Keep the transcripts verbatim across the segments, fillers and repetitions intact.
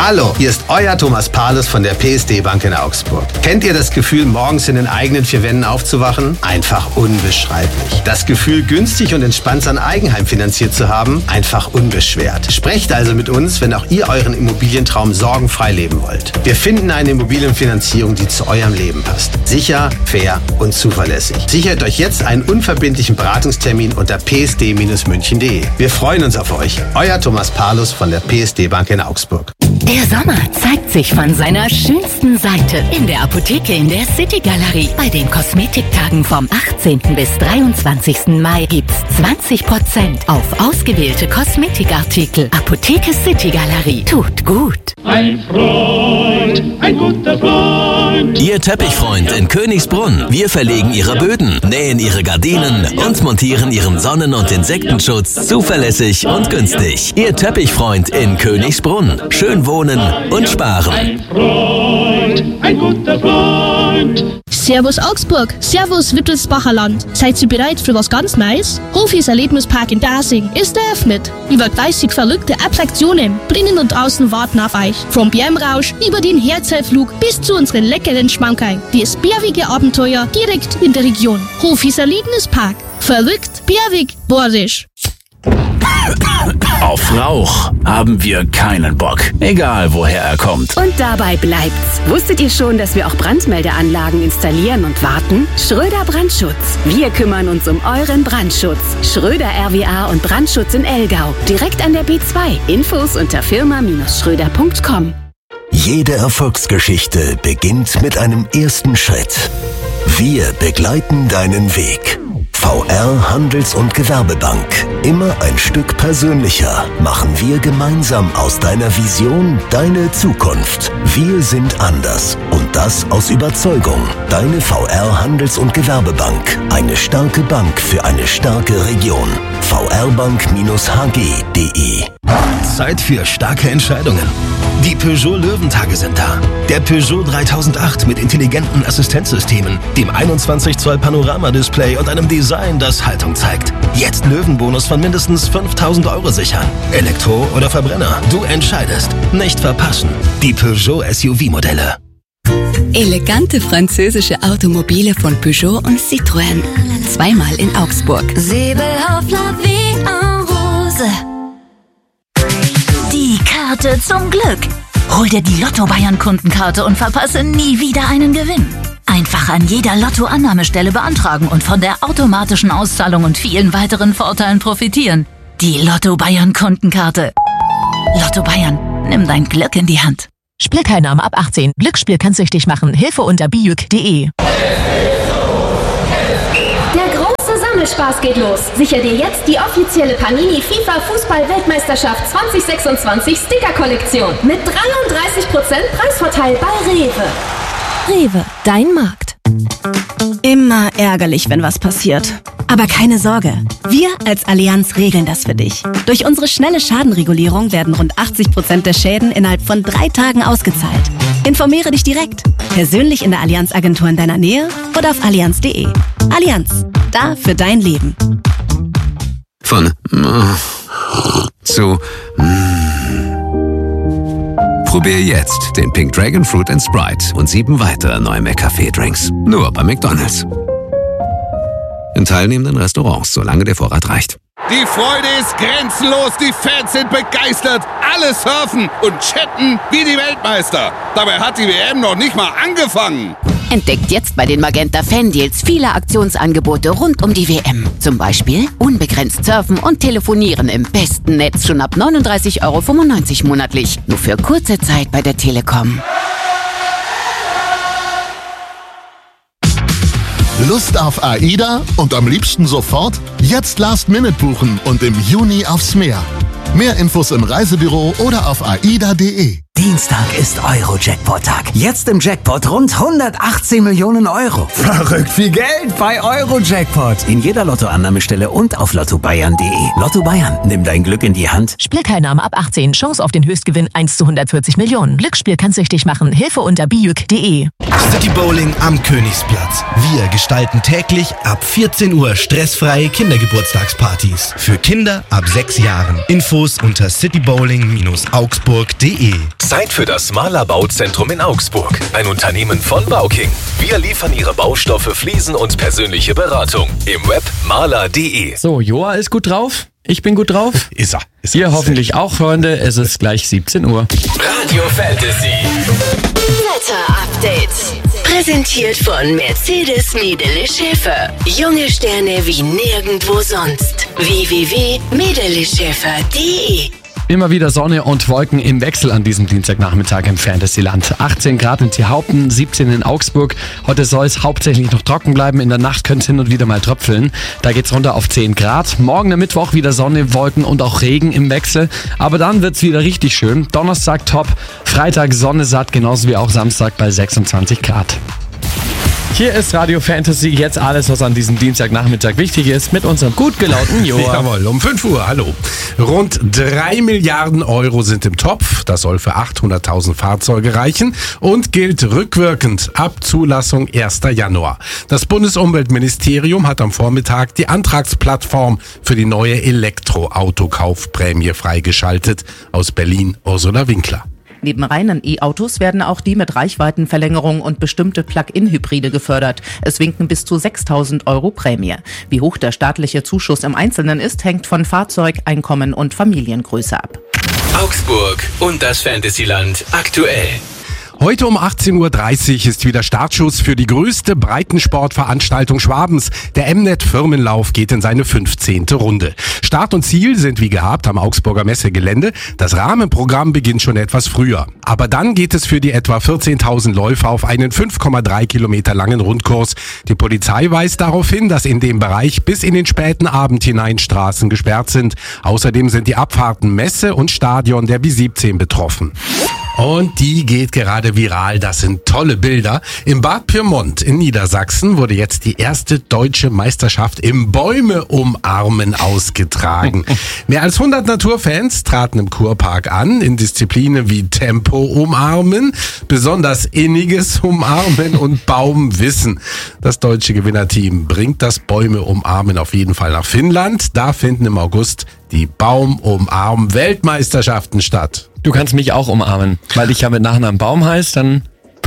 Hallo, hier ist euer Thomas Pahlus von der P S D-Bank in Augsburg. Kennt ihr das Gefühl, morgens in den eigenen vier Wänden aufzuwachen? Einfach unbeschreiblich. Das Gefühl, günstig und entspannt sein Eigenheim finanziert zu haben? Einfach unbeschwert. Sprecht also mit uns, wenn auch ihr euren Immobilientraum sorgenfrei leben wollt. Wir finden eine Immobilienfinanzierung, die zu eurem Leben passt. Sicher, fair und zuverlässig. Sichert euch jetzt einen unverbindlichen Beratungstermin unter p s d Bindestrich münchen punkt d e. Wir freuen uns auf euch. Euer Thomas Pahlus von der P S D-Bank in Augsburg. Der Sommer zeigt sich von seiner schönsten Seite in der Apotheke in der City-Galerie. Bei den Kosmetiktagen vom achtzehnten bis dreiundzwanzigsten Mai gibt's zwanzig Prozent auf ausgewählte Kosmetikartikel. Apotheke City-Galerie. Tut gut. Ein Freund, ein guter Freund. Ihr Teppichfreund in Königsbrunn. Wir verlegen Ihre Böden, nähen Ihre Gardinen und montieren Ihren Sonnen- und Insektenschutz zuverlässig und günstig. Ihr Teppichfreund in Königsbrunn. Schön wohnen und sparen. Ein Freund, ein guter Freund. Servus Augsburg, Servus Wittelsbacher Land. Seid ihr bereit für was ganz Neues? Hofis Erlebnispark in Dasing ist eröffnet. Über dreißig verrückte Attraktionen drinnen und außen warten auf euch. Vom Bärmrausch über den Herzellflug bis zu unseren leckeren Schmankerl. Das bärige Abenteuer direkt in der Region. Hofis Erlebnispark. Verrückt, bärwig, bordisch. Auf Rauch haben wir keinen Bock, egal woher er kommt. Und dabei bleibt's. Wusstet ihr schon, dass wir auch Brandmeldeanlagen installieren und warten? Schröder Brandschutz. Wir kümmern uns um euren Brandschutz. Schröder R W A und Brandschutz in Elgau. Direkt an der B zwei. Infos unter firma Bindestrich schröder punkt com. Jede Erfolgsgeschichte beginnt mit einem ersten Schritt. Wir begleiten deinen Weg. V R Handels- und Gewerbebank. Immer ein Stück persönlicher machen wir gemeinsam aus deiner Vision deine Zukunft. Wir sind anders und das aus Überzeugung. Deine V R Handels- und Gewerbebank. Eine starke Bank für eine starke Region. v r bank Bindestrich h g punkt d e. Zeit für starke Entscheidungen. Die Peugeot Löwentage sind da. Der Peugeot dreitausendacht mit intelligenten Assistenzsystemen, dem einundzwanzig Zoll Panoramadisplay und einem Design, das Haltung zeigt. Jetzt Löwenbonus von mindestens fünftausend Euro sichern. Elektro oder Verbrenner, du entscheidest. Nicht verpassen. Die Peugeot S U V-Modelle. Elegante französische Automobile von Peugeot und Citroën. Zweimal in Augsburg. Säbel auf la vie en rose. Die Karte zum Glück. Hol dir die Lotto-Bayern-Kundenkarte und verpasse nie wieder einen Gewinn. Einfach an jeder Lotto-Annahmestelle beantragen und von der automatischen Auszahlung und vielen weiteren Vorteilen profitieren. Die Lotto-Bayern-Kundenkarte. Lotto Bayern, nimm dein Glück in die Hand. Spielteilnahme ab achtzehn. Glücksspiel kann süchtig machen. Hilfe unter bijuk punkt de. Der große Sammelspaß geht los. Sicher dir jetzt die offizielle Panini FIFA Fußball-Weltmeisterschaft zwanzig sechsundzwanzig Sticker-Kollektion mit dreiunddreißig Prozent Preisvorteil bei Rewe. Rewe, dein Markt. Immer ärgerlich, wenn was passiert. Aber keine Sorge, wir als Allianz regeln das für dich. Durch unsere schnelle Schadenregulierung werden rund achtzig Prozent der Schäden innerhalb von drei Tagen ausgezahlt. Informiere dich direkt, persönlich in der Allianz-Agentur in deiner Nähe oder auf allianz punkt de. Allianz, da für dein Leben. Von zu Probier jetzt den Pink Dragon Fruit and Sprite und sieben weitere neue McCafé-Drinks. Nur bei McDonald's. In teilnehmenden Restaurants, solange der Vorrat reicht. Die Freude ist grenzenlos, die Fans sind begeistert, alle surfen und chatten wie die Weltmeister. Dabei hat die W M noch nicht mal angefangen. Entdeckt jetzt bei den Magenta Fan-Deals viele Aktionsangebote rund um die W M. Zum Beispiel unbegrenzt surfen und telefonieren im besten Netz schon ab neununddreißig Euro fünfundneunzig monatlich. Nur für kurze Zeit bei der Telekom. Lust auf AIDA und am liebsten sofort? Jetzt Last Minute buchen und im Juni aufs Meer. Mehr Infos im Reisebüro oder auf aida punkt de. Dienstag ist Euro-Jackpot-Tag. Jetzt im Jackpot rund hundertachtzehn Millionen Euro. Verrückt viel Geld bei Euro-Jackpot. In jeder Lottoannahmestelle und auf lotto bayern punkt de. Lotto Bayern, nimm dein Glück in die Hand. Spielteilnahme ab achtzehn. Chance auf den Höchstgewinn eins zu hundertvierzig Millionen. Glücksspiel kann süchtig machen. Hilfe unter bijuk punkt de. City Bowling am Königsplatz. Wir gestalten täglich ab vierzehn Uhr stressfreie Kindergeburtstagspartys. Für Kinder ab sechs Jahren. Infos unter citybowling Bindestrich augsburg punkt de. Zeit für das Mahler Bauzentrum in Augsburg. Ein Unternehmen von Bauking. Wir liefern Ihre Baustoffe, Fliesen und persönliche Beratung. Im Web mahler punkt de. So, Joa ist gut drauf. Ich bin gut drauf. Ist er. Ist Ihr hoffentlich auch, Freunde. Es ist gleich siebzehn Uhr. Radio Fantasy. Wetter-Update. Präsentiert von Mercedes Medele Schäfer. Junge Sterne wie nirgendwo sonst. w w w punkt medele schäfer punkt de. Immer wieder Sonne und Wolken im Wechsel an diesem Dienstagnachmittag im Fantasyland. achtzehn Grad in Tierhaupten, siebzehn in Augsburg. Heute soll es hauptsächlich noch trocken bleiben. In der Nacht könnte es hin und wieder mal tröpfeln. Da geht's runter auf zehn Grad. Morgen am Mittwoch wieder Sonne, Wolken und auch Regen im Wechsel. Aber dann wird's wieder richtig schön. Donnerstag top, Freitag Sonne satt, genauso wie auch Samstag bei sechsundzwanzig Grad. Hier ist Radio Fantasy, jetzt alles, was an diesem Dienstagnachmittag wichtig ist, mit unserem gut gelaunten Joa. Jawohl, um fünf Uhr, hallo. Rund drei Milliarden Euro sind im Topf. Das soll für achthunderttausend Fahrzeuge reichen und gilt rückwirkend ab Zulassung erster Januar. Das Bundesumweltministerium hat am Vormittag die Antragsplattform für die neue Elektroautokaufprämie freigeschaltet. Aus Berlin, Ursula Winkler. Neben reinen E-Autos werden auch die mit Reichweitenverlängerung und bestimmte Plug-in-Hybride gefördert. Es winken bis zu sechstausend Euro Prämie. Wie hoch der staatliche Zuschuss im Einzelnen ist, hängt von Fahrzeug, Einkommen und Familiengröße ab. Augsburg und das Fantasyland aktuell. Heute um achtzehn Uhr dreißig ist wieder Startschuss für die größte Breitensportveranstaltung Schwabens. Der M-Net Firmenlauf geht in seine fünfzehnte Runde. Start und Ziel sind wie gehabt am Augsburger Messegelände. Das Rahmenprogramm beginnt schon etwas früher. Aber dann geht es für die etwa vierzehntausend Läufer auf einen fünf Komma drei Kilometer langen Rundkurs. Die Polizei weist darauf hin, dass in dem Bereich bis in den späten Abend hinein Straßen gesperrt sind. Außerdem sind die Abfahrten Messe und Stadion der B siebzehn betroffen. Und die geht gerade viral. Das sind tolle Bilder. Im Bad Pyrmont in Niedersachsen wurde jetzt die erste deutsche Meisterschaft im Bäume umarmen ausgetragen. Mehr als hundert Naturfans traten im Kurpark an, in Disziplinen wie Tempo umarmen, besonders inniges Umarmen und Baumwissen. Das deutsche Gewinnerteam bringt das Bäume umarmen auf jeden Fall nach Finnland. Da finden im August die Baum-Umarmen-Weltmeisterschaften statt. Du kannst mich auch umarmen, weil ich ja mit Nachnamen Baum heißt, dann...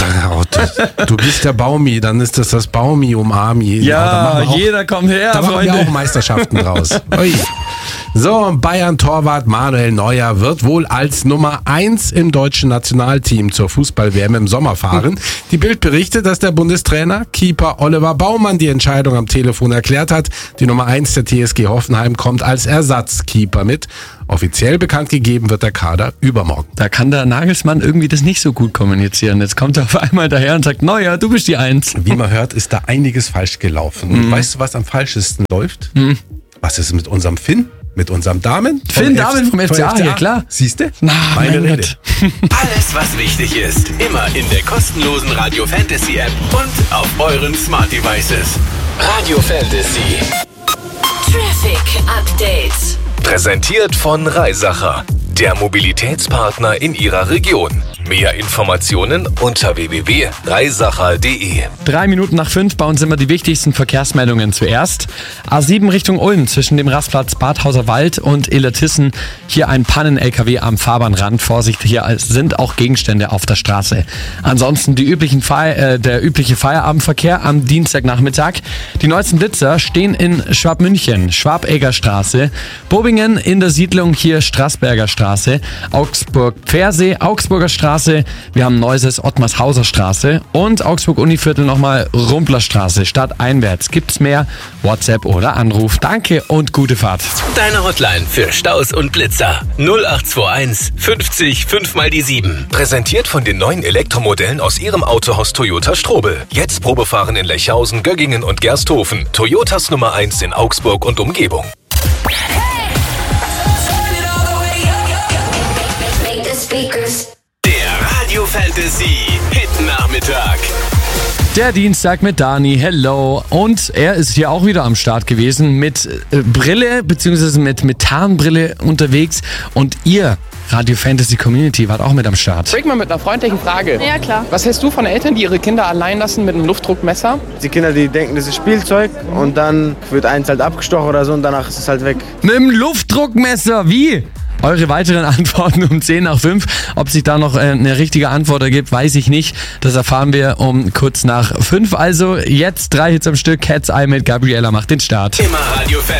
Du bist der Baumi, dann ist das das Baumi umarmi. Ja, ja auch, jeder kommt her, da machen Freunde. wir auch Meisterschaften draus. Ui. So, Bayern-Torwart Manuel Neuer wird wohl als Nummer eins im deutschen Nationalteam zur Fußball-W M im Sommer fahren. Die Bild berichtet, dass der Bundestrainer Keeper Oliver Baumann die Entscheidung am Telefon erklärt hat. Die Nummer eins der T S G Hoffenheim kommt als Ersatzkeeper mit. Offiziell bekannt gegeben wird der Kader übermorgen. Da kann der Nagelsmann irgendwie das nicht so gut kommunizieren. Jetzt kommt er auf einmal daher und sagt, Neuer, du bist die Eins. Wie man hört, ist da einiges falsch gelaufen. Und Mhm. weißt du, was am falschesten läuft? Mhm. Was ist mit unserem Finn? Mit unserem Damen? Finn Damen vom F C A, ja klar. Siehst du? Na, Meine mein Rede. Gott. Alles, was wichtig ist, immer in der kostenlosen Radio Fantasy App und auf euren Smart Devices. Radio Fantasy. Traffic Update. Präsentiert von Reisacher, der Mobilitätspartner in Ihrer Region. Mehr Informationen unter w w w punkt reisacher punkt de. Drei Minuten nach fünf, bei uns immer die wichtigsten Verkehrsmeldungen zuerst. A sieben Richtung Ulm zwischen dem Rastplatz Badhauser Wald und Illertissen. Hier ein Pannen-L K W am Fahrbahnrand. Vorsicht, hier sind auch Gegenstände auf der Straße. Ansonsten die üblichen Feier, äh, der übliche Feierabendverkehr am Dienstagnachmittag. Die neuesten Blitzer stehen in Schwabmünchen, Schwabegger Straße, Bobingen in der Siedlung hier Straßberger Straße, Augsburg-Pfersee, Augsburger Straße. Wir haben Neuses Ottmarshauser Straße und Augsburg-Univiertel nochmal Rumpler Straße. Stadteinwärts gibt's mehr. WhatsApp oder Anruf. Danke und gute Fahrt. Deine Hotline für Staus und Blitzer null acht zwei eins fünfzig fünf mal die sieben. Präsentiert von den neuen Elektromodellen aus Ihrem Autohaus Toyota Strobel. Jetzt Probefahren in Lechhausen, Göggingen und Gersthofen. Toyotas Nummer eins in Augsburg und Umgebung. Der Radio Fantasy Hit Nachmittag. Der Dienstag mit Dani, hello. Und er ist hier auch wieder am Start gewesen mit äh, Brille bzw. mit, mit Tarnbrille unterwegs. Und ihr, Radio Fantasy Community, wart auch mit am Start. Break mal mit einer freundlichen Frage. Ja, klar. Was hältst du von Eltern, die ihre Kinder allein lassen mit einem Luftdruckmesser? Die Kinder, die denken, das ist Spielzeug und dann wird eins halt abgestochen oder so und danach ist es halt weg. Mit dem Luftdruckmesser, wie? Eure weiteren Antworten um zehn nach fünf. Ob sich da noch äh, eine richtige Antwort ergibt, weiß ich nicht. Das erfahren wir um kurz nach fünf. Also jetzt drei Hits am Stück. Cat's Eye mit Gabriella macht den Start. Immer Radio